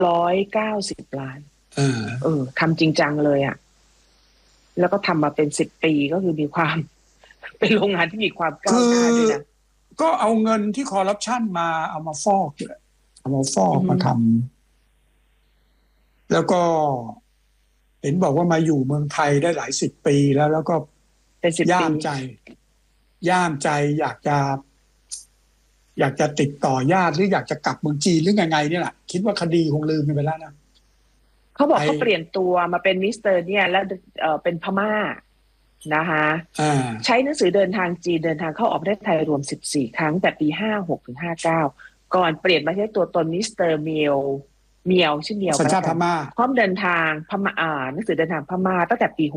190 ล้านทำจริงจังเลยอ่ะแล้วก็ทำมาเป็น10 ปีก็คือมีความเป็นโรงงานที่มีความก้าวหน้าด้วยนะก็เอาเงินที่คอร์รัปชันมาเอามาฟอกมาทำแล้วก็เห็นบอกว่ามาอยู่เมืองไทยได้หลาย10 ปีแล้วก็ย่ามใจอยากจะติดต่อญาติหรืออยากจะกลับเมืองจีนหรือไงนี่แหละคิดว่าคดีคงลืมไปแล้วนะเขาบอกเขาเปลี่ยนตัวมาเป็นมิสเตอร์เนี่ยแล้วเป็นพม่านะคะใช้หนังสือเดินทางจีนเดินทางเข้าออกประเทศไทยรวม14 ครั้งแต่ปี56 ถึง 59ก่อนเปลี่ยนมาใช้ตัวตนมิสเตอร์เมียวชื่อเมียวสัญชาติพม่าพร้อมเดินทางพม่าหนังสือเดินทางพม่าตั้งแต่ปี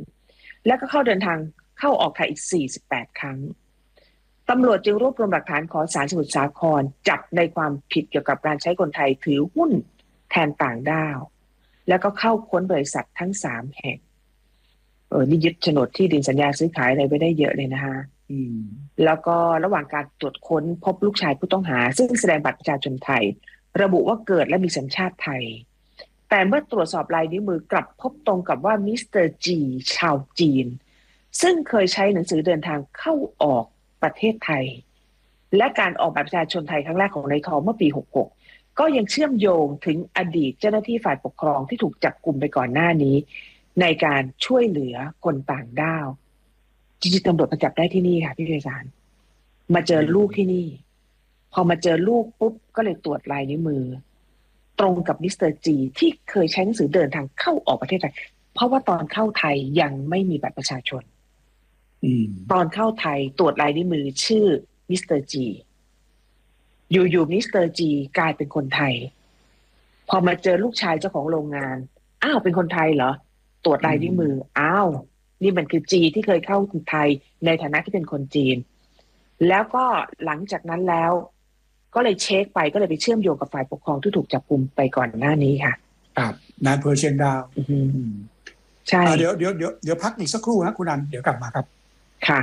61แล้วก็เข้าเดินทางเข้าออกไทยอีก48 ครั้งตำรวจจึงรวบรวมหลักฐานขอศาลสมุทรสาครจับในความผิดเกี่ยวกับการใช้คนไทยถือหุ้นแทนต่างด้าวแล้วก็เข้าค้นบริษัททั้ง3 แห่งนี่ยึดโฉนดที่ดินสัญญาซื้อขายอะไรไปได้เยอะเลยนะคะแล้วก็ระหว่างการตรวจค้นพบลูกชายผู้ต้องหาซึ่งแสดงบัตรประชาชนไทยระบุว่าเกิดและมีสัญชาติไทยแต่เมื่อตรวจสอบลายนิ้วมือกลับพบตรงกับว่ามิสเตอร์จีชาวจีนซึ่งเคยใช้หนังสือเดินทางเข้าออกประเทศไทยและการออกบัตรประชาชนไทยครั้งแรกของนายทองเมื่อปี66ก็ยังเชื่อมโยงถึงอดีตเจ้าหน้าที่ฝ่ายปกครองที่ถูกจับกุมไปก่อนหน้านี้ในการช่วยเหลือคนต่างด้าวจริงๆตำรวจมาจับได้ที่นี่ค่ะพี่เรศานมาเจอลูกที่นี่พอมาเจอลูกปุ๊บก็เลยตรวจลายนิ้วมือตรงกับมิสเตอร์จีที่เคยใช้หนังสือเดินทางเข้าออกประเทศไทยเพราะว่าตอนเข้าไทยยังไม่มีบัตรประชาชนตอนเข้าไทยตรวจลายนิ้วมือชื่อมิสเตอร์จีอยู่มิสเตอร์จีกลายเป็นคนไทยพอมาเจอลูกชายเจ้าของโรงงานอ้าวเป็นคนไทยเหรอตรวจลายนิ้วมืออ้าวนี่มันคือจีที่เคยเข้าไทยในฐานะที่เป็นคนจีนแล้วก็หลังจากนั้นแล้วก็เลยเช็คไปก็เลยไปเชื่อมโยงกับฝ่ายปกครองที่ถูกจับกุมไปก่อนหน้านี้ค่ะครับนายอำเภอเชียงดาวใช่เดี๋ยวพักอีกสักครู่นะคุณนันเดี๋ยวกลับมาครับค่ะ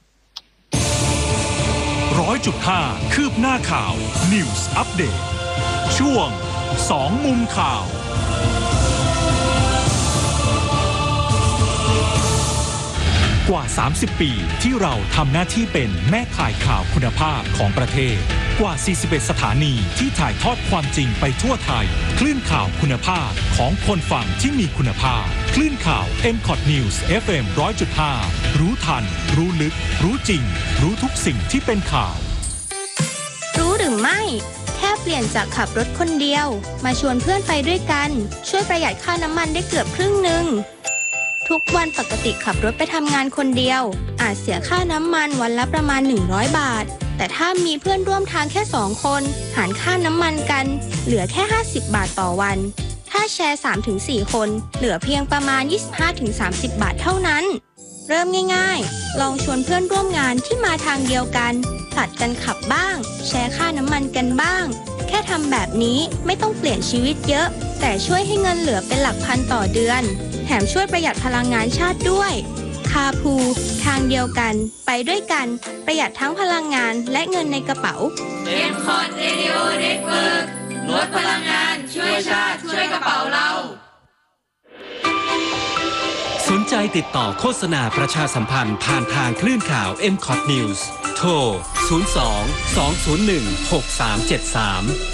100.5 คืบหน้าข่าว News Update ช่วง2 มุมข่าวกว่า30 ปีที่เราทำหน้าที่เป็นแม่ข่ายข่าวคุณภาพของประเทศกว่า41 สถานีที่ถ่ายทอดความจริงไปทั่วไทยคลื่นข่าวคุณภาพของคนฟังที่มีคุณภาพคลื่นข่าว MCOT News FM 100.5 รู้ทันรู้ลึกรู้จริงรู้ทุกสิ่งที่เป็นข่าวรู้หรือไม่แค่เปลี่ยนจากขับรถคนเดียวมาชวนเพื่อนไปด้วยกันช่วยประหยัดค่าน้ำมันได้เกือบครึ่งนึงทุกวันปกติขับรถไปทำงานคนเดียวอาจเสียค่าน้ำมันวันละประมาณ100 บาทแต่ถ้ามีเพื่อนร่วมทางแค่2 คนหารค่าน้ำมันกันเหลือแค่50 บาทต่อวันถ้าแชร์ 3-4 คนเหลือเพียงประมาณ 25-30 บาทเท่านั้นเริ่มง่ายๆลองชวนเพื่อนร่วมงานที่มาทางเดียวกันผลัดกันขับบ้างแชร์ค่าน้ำมันกันบ้างแค่ทำแบบนี้ไม่ต้องเปลี่ยนชีวิตเยอะแต่ช่วยให้เงินเหลือเป็นหลักพันต่อเดือนแถมช่วยประหยัดพลังงานชาติด้วยคาพูทางเดียวกันไปด้วยกันประหยัดทั้งพลังงานและเงินในกระเป๋า MCOT Radio Network ลดพลังงานช่วยชาติช่วยกระเป๋าเราสนใจติดต่อโฆษณาประชาสัมพันธ์ผ่านทางคลื่นข่าว MCOT News โทร 02 201 6373